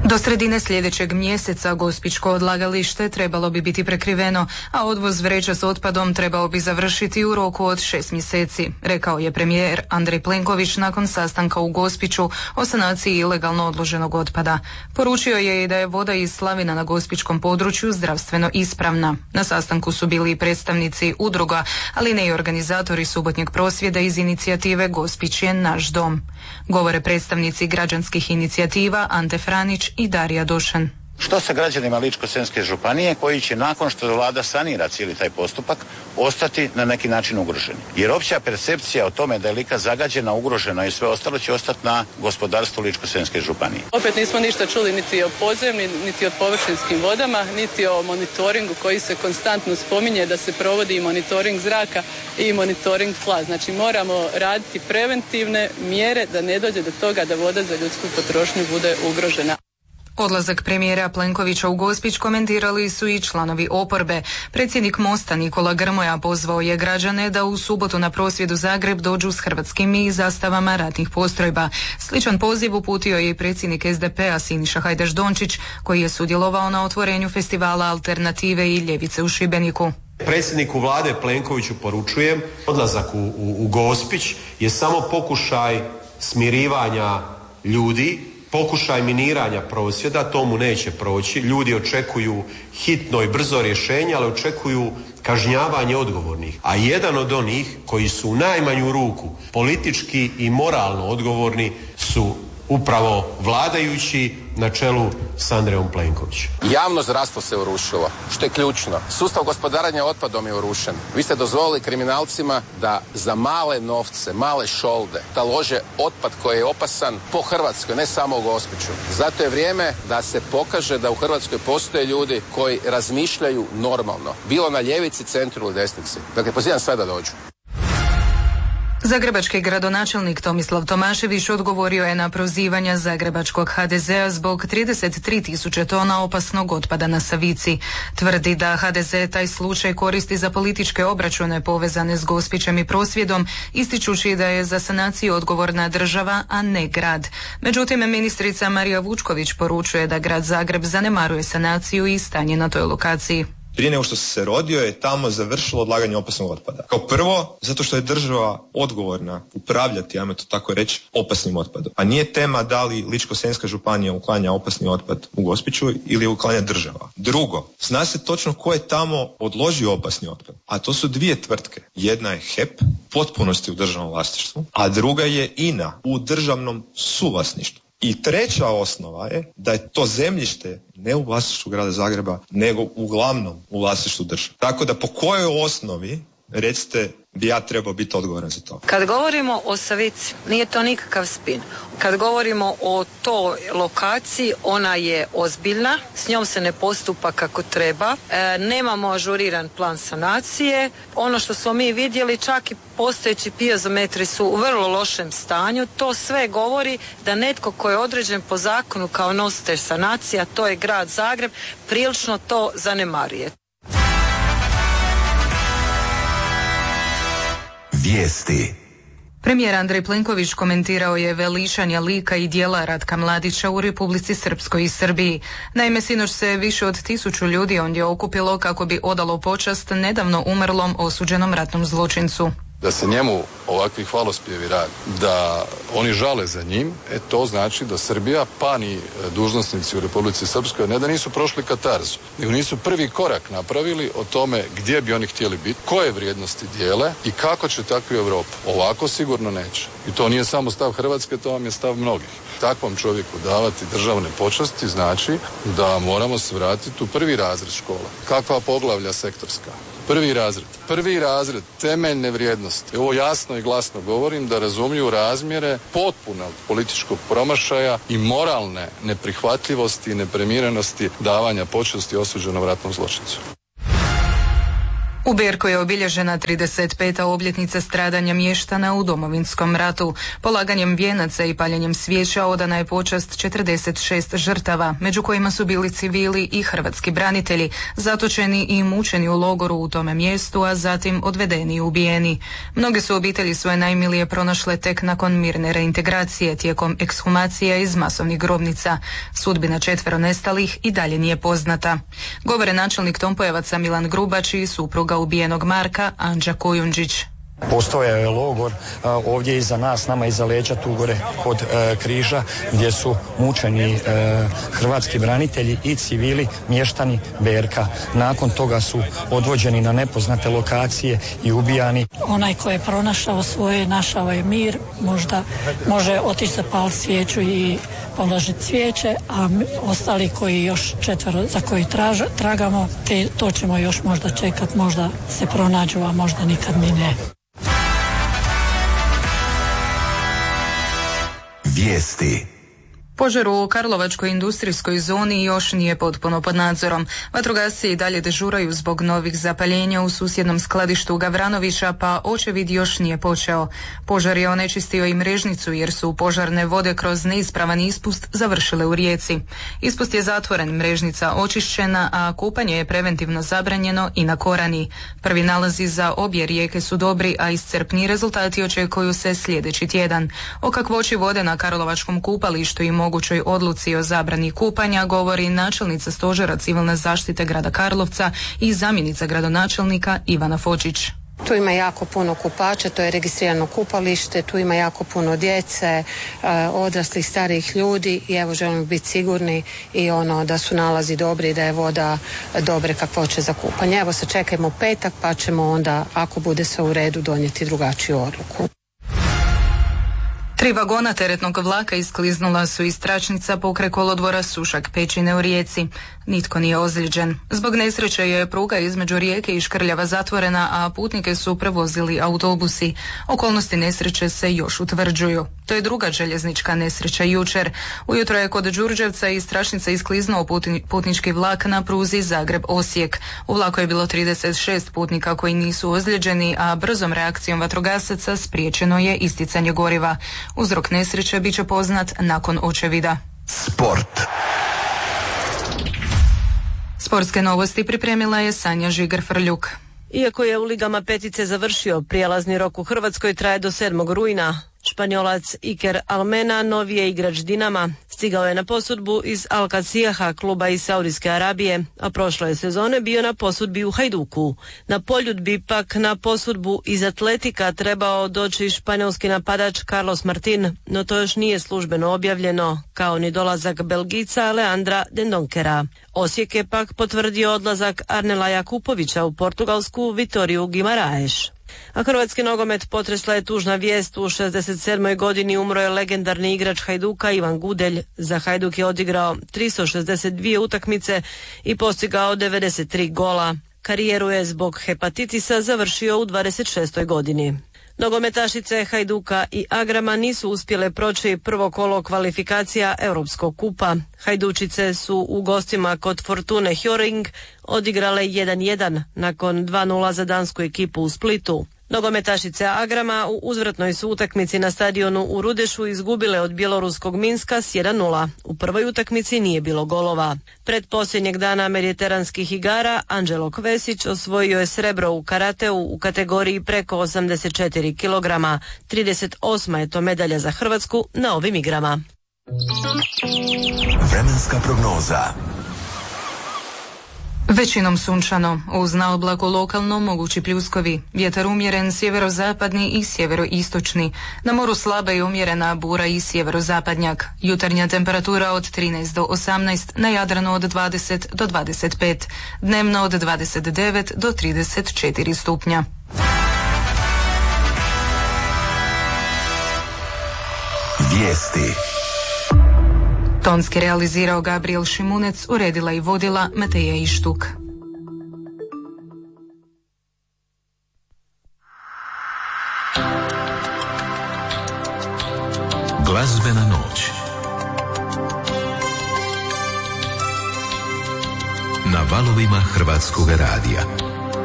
Do sredine sljedećeg mjeseca gospićko odlagalište trebalo bi biti prekriveno, a odvoz vreća s otpadom trebao bi završiti u roku od 6 mjeseci, rekao je premijer Andrej Plenković nakon sastanka u Gospiću o sanaciji ilegalno odloženog otpada. Poručio je i da je voda iz slavina na gospićkom području zdravstveno ispravna. Na sastanku su bili i predstavnici udruga, ali ne i organizatori subotnjeg prosvjeda iz inicijative Gospić je naš dom. Govore predstavnici građanskih inicijativa Ante Franić i Darija Došan. Što sa građanima Ličko-senjske županije koji će nakon što vlada sanira cijeli taj postupak ostati na neki način ugroženi? Jer opća percepcija o tome da je Lika zagađena, ugrožena i sve ostalo će ostati na gospodarstvu Ličko-senjske županije. Opet nismo ništa čuli niti o podzemnim, niti o površinskim vodama, niti o monitoringu koji se konstantno spominje da se provodi i monitoring zraka i monitoring tla. Znači moramo raditi preventivne mjere da ne dođe do toga da voda za ljudsku potrošnju bude ugrožena. Odlazak premijera Plenkovića u Gospić komentirali su i članovi oporbe. Predsjednik Mosta Nikola Grmoja pozvao je građane da u subotu na prosvjed u Zagreb dođu s hrvatskim i zastavama ratnih postrojba. Sličan poziv uputio je i predsjednik SDP-a Siniša Hajdaš Dončić, koji je sudjelovao na otvorenju festivala Alternative i ljevice u Šibeniku. Predsjedniku vlade Plenkoviću poručujem, odlazak u Gospić je samo pokušaj smirivanja ljudi, pokušaj miniranja prosvjeda, to mu neće proći. Ljudi očekuju hitno i brzo rješenje, ali očekuju kažnjavanje odgovornih. A jedan od onih koji su u najmanju ruku politički i moralno odgovorni su upravo vladajući na čelu s Andrejom Plenkovićem. Javno zdravstvo se urušilo, što je ključno. Sustav gospodarenja otpadom je urušen. Vi ste dozvolili kriminalcima da za male novce, male šolde, da lože otpad koji je opasan po Hrvatskoj, ne samo u Gospiću. Zato je vrijeme da se pokaže da u Hrvatskoj postoje ljudi koji razmišljaju normalno. Bilo na ljevici, centru ili desnici. Dakle, pozivam sve da dođu. Zagrebački gradonačelnik Tomislav Tomašević odgovorio je na prozivanja zagrebačkog HDZ-a zbog 33.000 tona opasnog otpada na Savici. Tvrdi da HDZ taj slučaj koristi za političke obračune povezane s Gospićem i prosvjedom, ističući da je za sanaciju odgovorna država, a ne grad. Međutim, ministrica Marija Vučković poručuje da grad Zagreb zanemaruje sanaciju i stanje na toj lokaciji. Prije nego što se rodio je tamo završilo odlaganje opasnog otpada. Kao prvo, zato što je država odgovorna upravljati, ajmo to tako reći, opasnim otpadom. A nije tema da li Ličko-senjska županija uklanja opasni otpad u Gospiću ili je uklanja država. Drugo, zna se točno ko je tamo odložio opasni otpad. A to su dvije tvrtke. Jedna je HEP, potpunosti u državnom vlasništvu, a druga je INA u državnom suvlasništvu. I treća osnova je da je to zemljište ne u vlasništvu grada Zagreba, nego uglavnom u vlasništvu države. Tako da po kojoj osnovi, recite, bi ja trebao biti odgovoran za to? Kad govorimo o Savici, nije to nikakav spin. Kad govorimo o toj lokaciji, ona je ozbiljna, s njom se ne postupa kako treba, nemamo ažuriran plan sanacije. Ono što smo mi vidjeli, čak i postojeći piezometri su u vrlo lošem stanju. To sve govori da netko ko je određen po zakonu kao nositelj sanacija, to je grad Zagreb, prilično to zanemaruje. Vijesti. Premijer Andrej Plenković komentirao je veličanja lika i djela Ratka Mladića u Republici Srpskoj i Srbiji. Naime, sinoć se više od 1000 ljudi ondje okupilo kako bi odalo počast nedavno umrlom osuđenom ratnom zločincu. Da se njemu ovakvi hvalospjevi radi, da oni žale za njim, to znači da Srbija, pa ni dužnosnici u Republici Srpskoj, ne da nisu prošli katarzu, nego nisu prvi korak napravili o tome gdje bi oni htjeli biti, koje vrijednosti dijele i kako će takvi Europu. Ovako sigurno neće. I to nije samo stav Hrvatske, to vam je stav mnogih. Takvom čovjeku davati državne počasti znači da moramo se vratiti u prvi razred škola. Kakva poglavlja sektorska? Prvi razred, temeljne vrijednosti. Ovo jasno i glasno govorim da razumiju razmjere potpunog političkog promašaja i moralne neprihvatljivosti i neprimjerenosti davanja počasti osuđenom ratnom zločincu. U Berku je obilježena 35. obljetnica stradanja mještana u Domovinskom ratu. Polaganjem vijenaca i paljenjem svijeća odana je počast 46 žrtava, među kojima su bili civili i hrvatski branitelji, zatočeni i mučeni u logoru u tome mjestu, a zatim odvedeni i ubijeni. Mnoge su obitelji svoje najmilije pronašle tek nakon mirne reintegracije tijekom ekshumacija iz masovnih grobnica. Sudbina 4 nestalih i dalje nije poznata. Govore načelnik Tompojevaca Milan Grubač i supruga ubijenog Marka, Anđa Kojundžić. Postojao je logor ovdje iza nas, nama iza leđa, tu gore kod križa, gdje su mučeni hrvatski branitelji i civili mještani Berka. Nakon toga su odvođeni na nepoznate lokacije i ubijani. Onaj ko je pronašao svoje, našao je mir, možda može otići zapaliti svijeću i položiti cvijeće, a ostali koji još 4 za koji tragamo, to ćemo još možda čekati, možda se pronađu, a možda nikad ni ne. Vijesti. Požar u Karlovačkoj industrijskoj zoni još nije potpuno pod nadzorom. Vatrogasci i dalje dežuraju zbog novih zapaljenja u susjednom skladištu Gavranovića, pa očevid još nije počeo. Požar je onečistio i mrežnicu jer su požarne vode kroz neispravan ispust završile u rijeci. Ispust je zatvoren, mrežnica očišćena, a kupanje je preventivno zabranjeno i na Korani. Prvi nalazi za obje rijeke su dobri, a iscrpni rezultati očekuju se sljedeći tjedan. O kakvoći vode na Karlovačkom kupalištu i mogućoj odluci o zabrani kupanja govori načelnica Stožera civilne zaštite grada Karlovca i zamjenica gradonačelnika Ivana Fočić. Tu ima jako puno kupača, to je registrirano kupalište, tu ima jako puno djece, odraslih, starijih ljudi i evo želimo biti sigurni i da su nalazi dobri i da je voda dobre kakvoće za kupanje. Evo sačekajmo petak pa ćemo onda, ako bude sve u redu, donijeti drugačiju odluku. 3 vagona teretnog vlaka iskliznula su iz tračnica pokraj kolodvora Sušak Pećine u Rijeci. Nitko nije ozlijeđen. Zbog nesreće je pruga između Rijeke i Škrljeva zatvorena, a putnike su prevozili autobusi. Okolnosti nesreće se još utvrđuju. To je druga željeznička nesreća jučer. Ujutro je kod Đurđevca iz tračnice iskliznuo putnički vlak na pruzi Zagreb-Osijek. U vlaku je bilo 36 putnika koji nisu ozlijeđeni, a brzom reakcijom vatrogasaca spriječeno je isticanje goriva. Uzrok nesreće bit će poznat nakon očevida. Sport. Sportske novosti pripremila je Sanja Žigar-Frljuk. Iako je u ligama petice završio, prijelazni rok u Hrvatskoj traje do 7. rujna. Španjolac Iker Almena, novi je igrač Dinama. Stigao je na posudbu iz Al-Qasijaha, kluba iz Saudijske Arabije, a prošle sezone bio na posudbi u Hajduku. Na poljudbi pak na posudbu iz Atletika trebao doći španjolski napadač Carlos Martin, no to još nije službeno objavljeno, kao ni dolazak Belgica Leandra Dendonkera. Osijek je pak potvrdio odlazak Arnela Jakupovića u portugalsku Vitoriju Guimaraes. A hrvatski nogomet potresla je tužna vijest. U 67. godini umro je legendarni igrač Hajduka Ivan Gudelj. Za Hajduk je odigrao 362 utakmice i postigao 93 gola. Karijeru je zbog hepatitisa završio u 26. godini. Nogometašice Hajduka i Agrama nisu uspjele proći prvo kolo kvalifikacija Europskog kupa. Hajdučice su u gostima kod Fortune Hjørring odigrale 1-1 nakon 2-0 za dansku ekipu u Splitu. Nogometašice Agrama u uzvratnoj su utakmici na stadionu u Rudešu izgubile od bjeloruskog Minska s 1-0. U prvoj utakmici nije bilo golova. Pred posljednjeg dana mediteranskih igara Anđelo Kvesić osvojio je srebro u karateu u kategoriji preko 84 kg. 38. je to medalja za Hrvatsku na ovim igrama. Vremenska prognoza. Većinom sunčano, uz naoblaku lokalno mogući pljuskovi, vjetar umjeren sjeverozapadni i sjeveroistočni, na moru slaba i umjerena bura i sjeverozapadnjak, jutarnja temperatura od 13 do 18, na Jadranu od 20 do 25, dnevno od 29 do 34 stupnja. Vijesti. Tonski realizirao Gabriel Šimunec, uredila i vodila Mateja Ištuk. Glazbena noć. Na valovima Hrvatskog radija.